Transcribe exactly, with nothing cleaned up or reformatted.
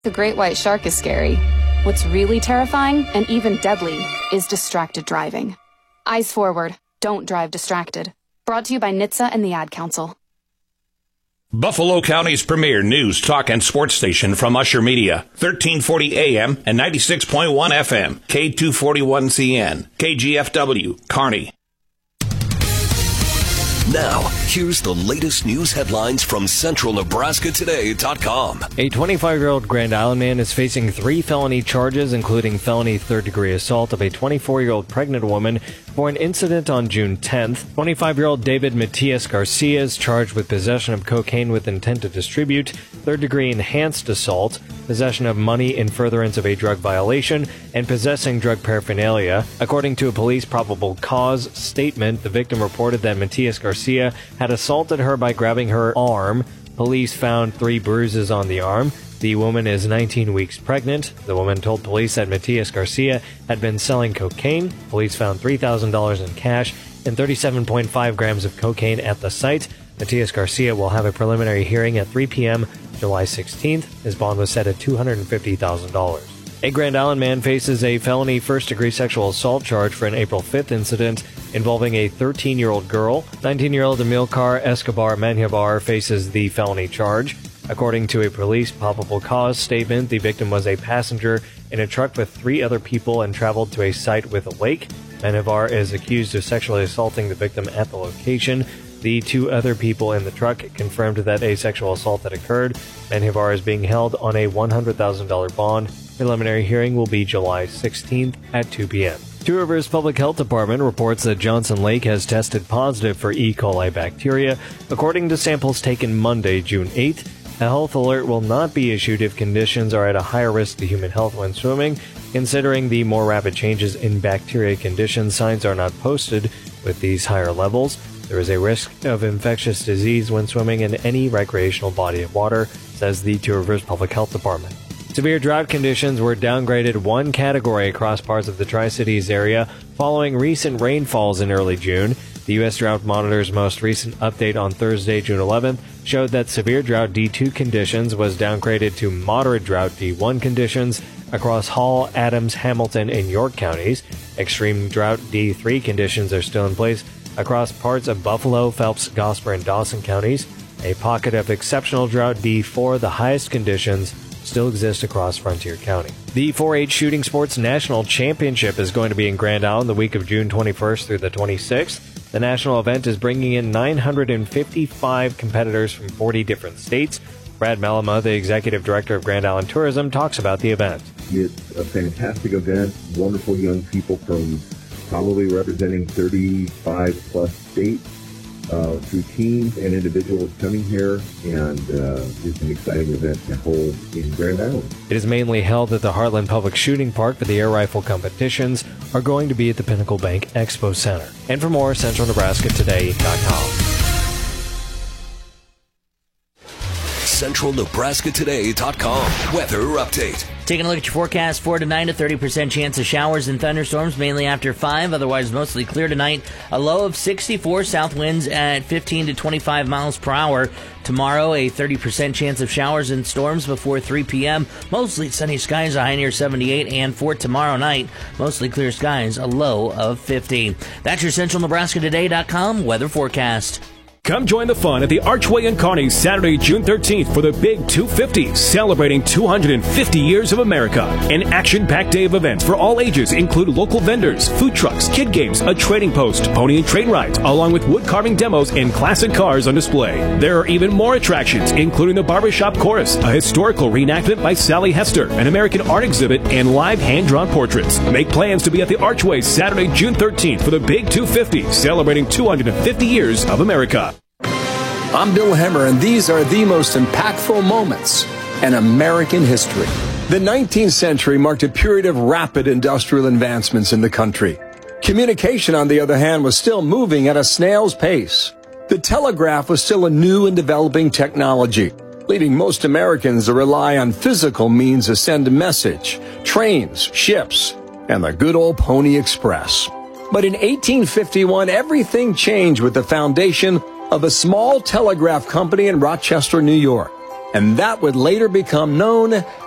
The great white shark is scary. What's really terrifying and even deadly is distracted driving. Eyes forward. Don't drive distracted. Brought to you by N H T S A and the Ad Council. Buffalo County's premier news, talk, and sports station from Usher Media. thirteen forty A M and ninety-six point one F M. K two forty-one C N. K G F W. Kearney. Now, here's the latest news headlines from Central Nebraska Today dot com. A twenty-five-year-old Grand Island man is facing three felony charges, including felony third-degree assault of a twenty-four-year-old pregnant woman for an incident on June tenth. twenty-five-year-old David Matias Garcia is charged with possession of cocaine with intent to distribute, third-degree enhanced assault, possession of money in furtherance of a drug violation, and possessing drug paraphernalia. According to a police probable cause statement, the victim reported that Matias Garcia had assaulted her by grabbing her arm. Police found three bruises on the arm. The woman is nineteen weeks pregnant. The woman told police that Matias Garcia had been selling cocaine. Police found three thousand dollars in cash and thirty-seven point five grams of cocaine at the site. Matias Garcia will have a preliminary hearing at three p.m. July sixteenth. His bond was set at two hundred fifty thousand dollars. A Grand Island man faces a felony first-degree sexual assault charge for an April fifth incident involving a thirteen-year-old girl. nineteen-year-old Amilcar Escobar Manjavar faces the felony charge. According to a police probable cause statement, the victim was a passenger in a truck with three other people and traveled to a site with a lake. Manjavar is accused of sexually assaulting the victim at the location. The two other people in the truck confirmed that a sexual assault had occurred. Manjavar is being held on a one hundred thousand dollars bond. Preliminary hearing will be July sixteenth at two p.m. Two Rivers Public Health Department reports that Johnson Lake has tested positive for E. coli bacteria. According to samples taken Monday, June eighth, a health alert will not be issued if conditions are at a higher risk to human health when swimming. Considering the more rapid changes in bacteria conditions, signs are not posted with these higher levels. There is a risk of infectious disease when swimming in any recreational body of water, says the Two Rivers Public Health Department. Severe drought conditions were downgraded one category across parts of the Tri-Cities area following recent rainfalls in early June. The U S Drought Monitor's most recent update on Thursday, June eleventh, showed that severe drought D two conditions was downgraded to moderate drought D one conditions across Hall, Adams, Hamilton, and York counties. Extreme drought D three conditions are still in place across parts of Buffalo, Phelps, Gosper, and Dawson counties. A pocket of exceptional drought D four, the highest conditions, still exist across Frontier County. The four H Shooting Sports National Championship is going to be in Grand Island the week of June twenty-first through the twenty-sixth. The national event is bringing in nine hundred fifty-five competitors from forty different states. Brad Malama, the executive director of Grand Island Tourism, talks about the event. It's a fantastic event. Wonderful young people from probably representing thirty-five plus states. Uh, through teams and individuals coming here, and uh, it's an exciting event to hold in Grand Island. It is mainly held at the Heartland Public Shooting Park, but the air rifle competitions are going to be at the Pinnacle Bank Expo Center. And for more, Central Nebraska Today dot com. Central Nebraska Today dot com weather update. Taking a look at your forecast for tonight, a thirty percent chance of showers and thunderstorms, mainly after five. Otherwise, mostly clear tonight. A low of sixty-four, south winds at fifteen to twenty-five miles per hour. Tomorrow, a thirty percent chance of showers and storms before three p.m. Mostly sunny skies, a high near seventy-eight. And for tomorrow night, mostly clear skies, a low of fifty. That's your Central Nebraska Today dot com weather forecast. Come join the fun at the Archway in Kearney Saturday, June thirteenth for the Big two fifty, celebrating two hundred fifty years of America. An action-packed day of events for all ages include local vendors, food trucks, kid games, a trading post, pony and train rides, along with wood carving demos and classic cars on display. There are even more attractions, including the Barbershop Chorus, a historical reenactment by Sally Hester, an American art exhibit, and live hand-drawn portraits. Make plans to be at the Archway Saturday, June thirteenth for the Big two fifty, celebrating two hundred fifty years of America. I'm Bill Hemmer, and these are the most impactful moments in American history. The nineteenth century marked a period of rapid industrial advancements in the country. Communication, on the other hand, was still moving at a snail's pace. The telegraph was still a new and developing technology, leading most Americans to rely on physical means to send a message, trains, ships, and the good old Pony Express. But in eighteen fifty-one, everything changed with the foundation of a small telegraph company in Rochester, New York. And that would later become known